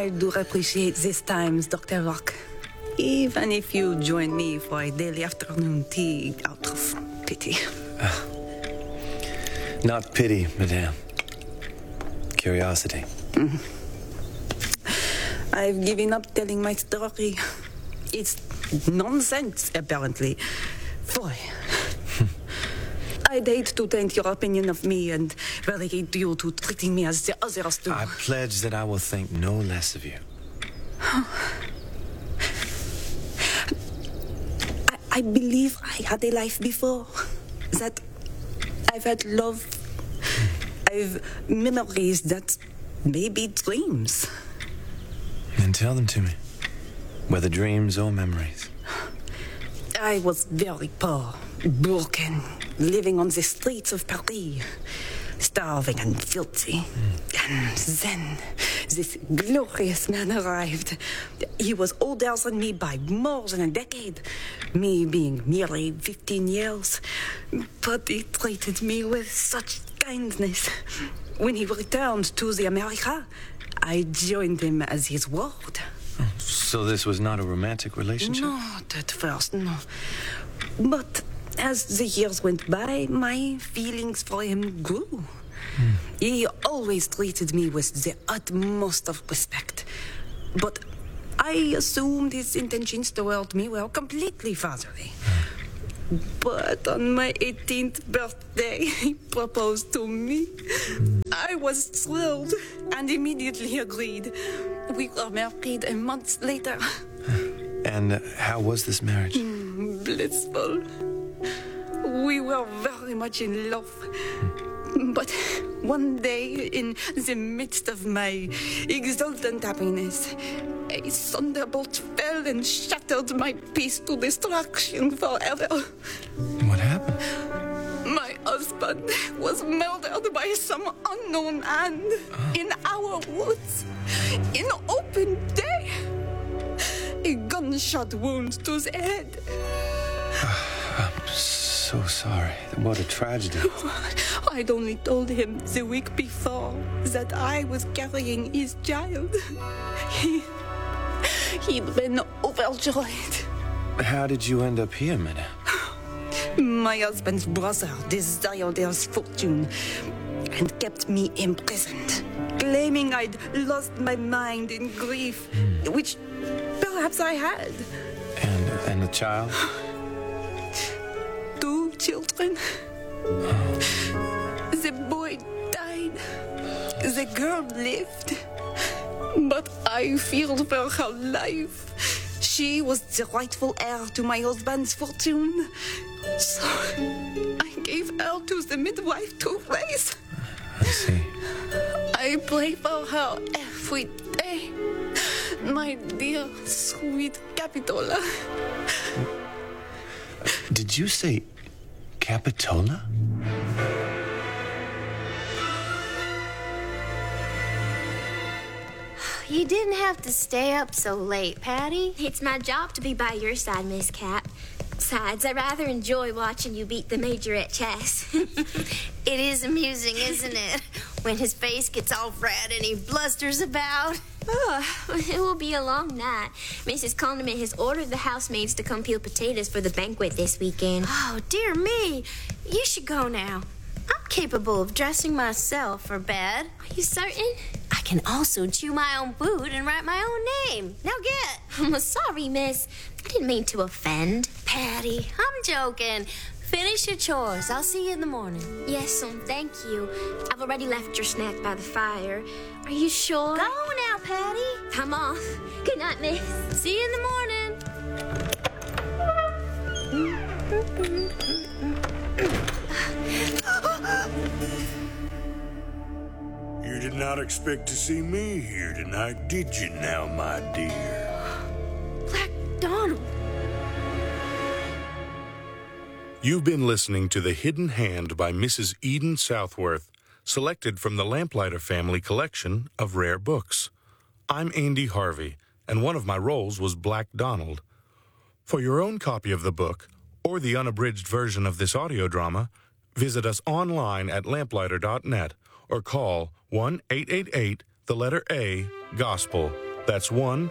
I do appreciate these times, Dr. Rock. Even if you join me for a daily afternoon tea out of pity. Not pity, madame. Curiosity. I've given up telling my story. It's nonsense, apparently. Boy. I'd hate to taint your opinion of me and relegate you to treating me as the others do. I pledge that I will think no less of you. I believe I had a life before. That I've had love. I've memories that may be dreams. Then tell them to me. Whether dreams or memories. I was very poor, broken, living on the streets of Paris, starving and filthy. And then this glorious man arrived. He was older than me by more than a decade, me being merely 15 years. But he treated me with such kindness. When he returned to the America, I joined him as his ward. So this was not a romantic relationship? Not at first, no. But as the years went by, my feelings for him grew. He always treated me with the utmost of respect. But I assumed his intentions toward me were completely fatherly. But on my 18th birthday, he proposed to me. I was thrilled and immediately agreed. We were married a month later. And how was this marriage? Blissful. We were very much in love. But one day, in the midst of my exultant happiness, a thunderbolt fell and shattered my peace to destruction forever. What happened? My husband was murdered by some unknown man in our woods, in open day. A gunshot wound to the head. I'm so sorry. What a tragedy. I'd only told him the week before that I was carrying his child. He'd been overjoyed. How did you end up here, madame? My husband's brother desired his fortune and kept me imprisoned, claiming I'd lost my mind in grief, which perhaps I had. And the child? 2 children. The boy died. The girl lived. But I feared for her life. She was the rightful heir to my husband's fortune. So I gave her to the midwife to raise. I see. I pray for her every day. My dear, sweet Capitola. Did you say Capitola? You didn't have to stay up so late, Patty. It's my job to be by your side, Miss Cap. Besides, I rather enjoy watching you beat the Major at chess. It is amusing, isn't it? When his face gets all red and he blusters about. Oh, it will be a long night. Mrs. Condiment has ordered the housemaids to come peel potatoes for the banquet this weekend. Oh, dear me. You should go now. I'm capable of dressing myself for bed. Are you certain? I can also chew my own food and write my own name. Now get. I'm sorry, miss. I didn't mean to offend. Patty, I'm joking. Finish your chores. I'll see you in the morning. Yes, thank you. I've already left your snack by the fire. Are you sure? Go now, Patty. I'm off. Good night, miss. See you in the morning. You did not expect to see me here tonight, did you now, my dear? Black Donald. You've been listening to The Hidden Hand by Mrs. Eden Southworth, selected from the Lamplighter Family collection of rare books. I'm Andy Harvey, and one of my roles was Black Donald. For your own copy of the book, or the unabridged version of this audio drama, visit us online at lamplighter.net or call 1-888-A-GOSPEL. That's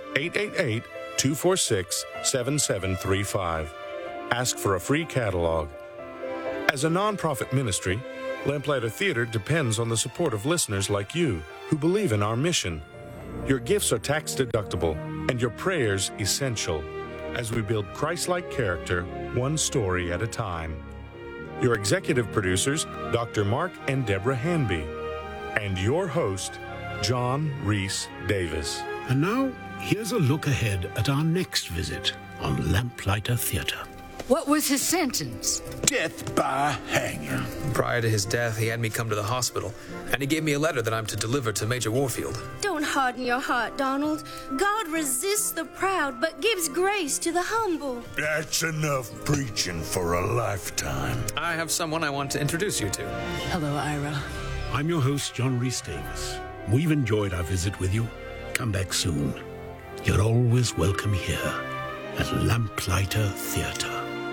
1-888-246-7735. Ask for a free catalog. As a nonprofit ministry, Lamplighter Theater depends on the support of listeners like you who believe in our mission. Your gifts are tax deductible and your prayers essential as we build Christ-like character one story at a time. Your executive producers, Dr. Mark and Deborah Hanby, and your host, John Reese Davis. And now, here's a look ahead at our next visit on Lamplighter Theater. What was his sentence? Death by hanging. Prior to his death, he had me come to the hospital, and he gave me a letter that I'm to deliver to Major Warfield. Don't harden your heart, Donald. God resists the proud, but gives grace to the humble. That's enough preaching for a lifetime. I have someone I want to introduce you to. Hello, Ira. I'm your host, John Reese Davis. We've enjoyed our visit with you. Come back soon. You're always welcome here at Lamplighter Theater.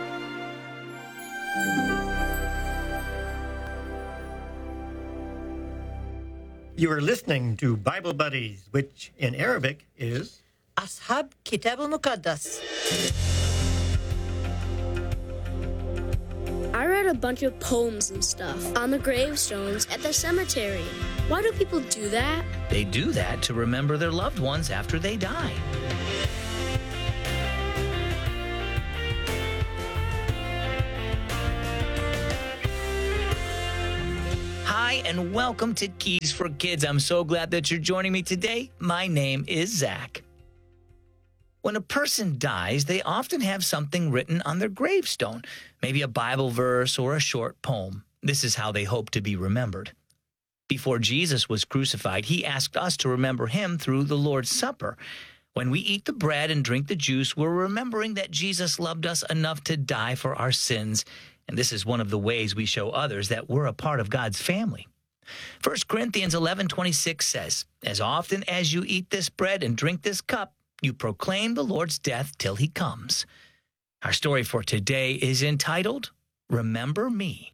You are listening to Bible Buddies, which in Arabic is Ashab Kitab al-Muqaddas. I read a bunch of poems and stuff on the gravestones at the cemetery. Why do people do that? They do that to remember their loved ones after they die. Hi, and welcome to Keys for Kids. I'm so glad that you're joining me today. My name is Zach. When a person dies, they often have something written on their gravestone, maybe a Bible verse or a short poem. This is how they hope to be remembered. Before Jesus was crucified, he asked us to remember him through the Lord's Supper. When we eat the bread and drink the juice, we're remembering that Jesus loved us enough to die for our sins. And this is one of the ways we show others that we're a part of God's family. 1 Corinthians 11:26 says, "As often as you eat this bread and drink this cup, you proclaim the Lord's death till he comes." Our story for today is entitled, Remember Me.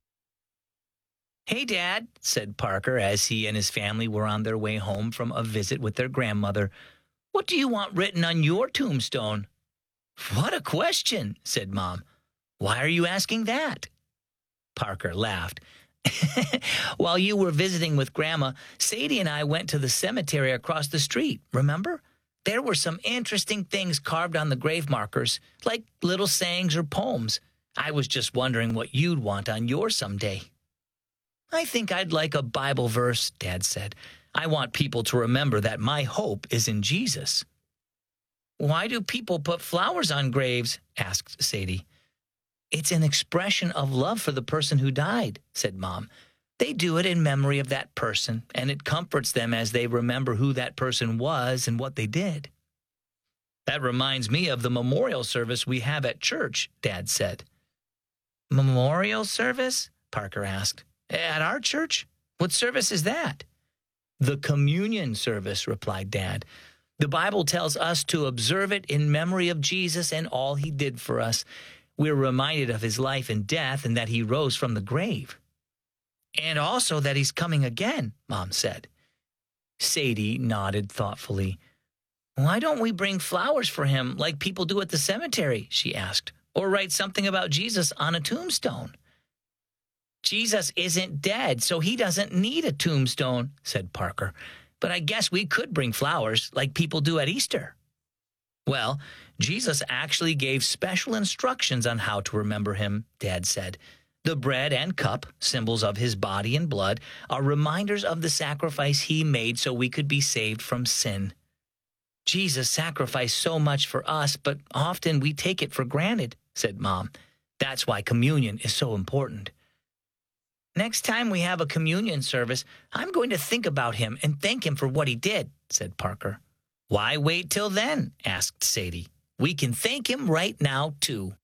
"Hey, Dad," said Parker as he and his family were on their way home from a visit with their grandmother. "What do you want written on your tombstone?" "What a question," said Mom. "Why are you asking that?" Parker laughed. "While you were visiting with Grandma, Sadie and I went to the cemetery across the street, remember? There were some interesting things carved on the grave markers, like little sayings or poems. I was just wondering what you'd want on yours someday." "I think I'd like a Bible verse," Dad said. "I want people to remember that my hope is in Jesus." "Why do people put flowers on graves?" asked Sadie. "It's an expression of love for the person who died," said Mom. "They do it in memory of that person, and it comforts them as they remember who that person was and what they did." "That reminds me of the memorial service we have at church," Dad said. "Memorial service?" Parker asked. "At our church? What service is that?" "The communion service," replied Dad. "The Bible tells us to observe it in memory of Jesus and all he did for us. We're reminded of his life and death and that he rose from the grave." "And also that he's coming again," Mom said. Sadie nodded thoughtfully. "Why don't we bring flowers for him like people do at the cemetery?" she asked. "Or write something about Jesus on a tombstone?" "Jesus isn't dead, so he doesn't need a tombstone," said Parker. "But I guess we could bring flowers like people do at Easter." "Well, Jesus actually gave special instructions on how to remember him," Dad said. "The bread and cup, symbols of his body and blood, are reminders of the sacrifice he made so we could be saved from sin. Jesus sacrificed so much for us, but often we take it for granted," said Mom. "That's why communion is so important." "Next time we have a communion service, I'm going to think about him and thank him for what he did," said Parker. "Why wait till then?" asked Sadie. "We can thank him right now, too."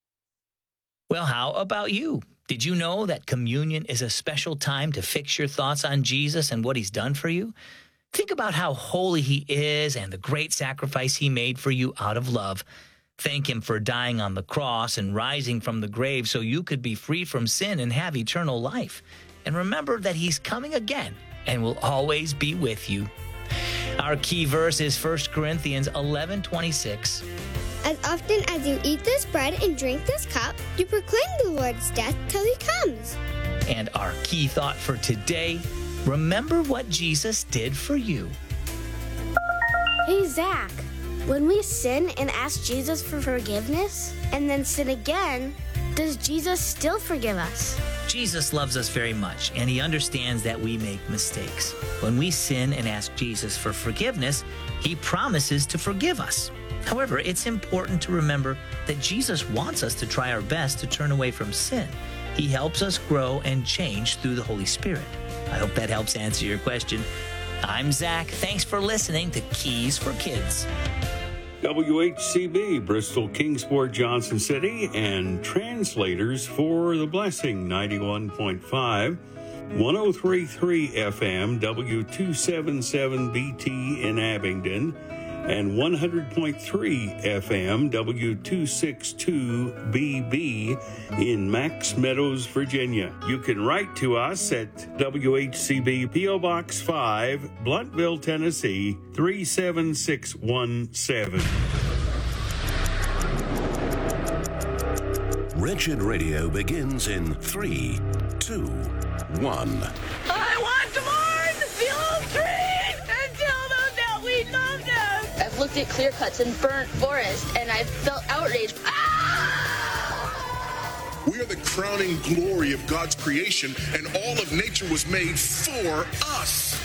Well, how about you? Did you know that communion is a special time to fix your thoughts on Jesus and what he's done for you? Think about how holy he is and the great sacrifice he made for you out of love. Thank him for dying on the cross and rising from the grave so you could be free from sin and have eternal life. And remember that he's coming again and will always be with you. Our key verse is 1 Corinthians 11:26. As often as you eat this bread and drink this cup, you proclaim the Lord's death till he comes. And our key thought for today, remember what Jesus did for you. Hey, Zach, when we sin and ask Jesus for forgiveness and then sin again, does Jesus still forgive us? Jesus loves us very much, and he understands that we make mistakes. When we sin and ask Jesus for forgiveness, he promises to forgive us. However, it's important to remember that Jesus wants us to try our best to turn away from sin. He helps us grow and change through the Holy Spirit. I hope that helps answer your question. I'm Zach. Thanks for listening to Keys for Kids. WHCB, Bristol, Kingsport, Johnson City, and translators for The Blessing, 91.5, 103.3 FM, W277BT in Abingdon, and 100.3 FM, W262BB in Max Meadows, Virginia. You can write to us at WHCB P.O. Box 5, Bluntville, Tennessee, 37617. Wretched Radio begins in 3, 2, 1. I want to mourn the old trees and tell them that we love them. I've looked at clear cuts and burnt forest, and I've felt outrage. We are the crowning glory of God's creation, and all of nature was made for us.